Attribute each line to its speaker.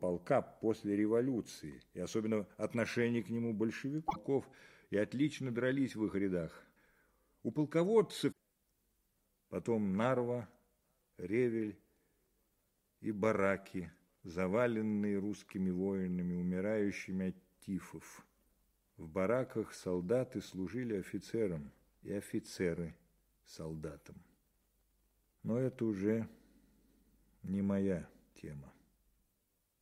Speaker 1: полка после революции, и особенно отношение к нему большевиков, и отлично дрались в их рядах. У полководцев потом Нарва, Ревель и бараки, заваленные русскими воинами, умирающими от тифов. В бараках солдаты служили офицерам, и офицеры солдатам. Но это уже не моя тема.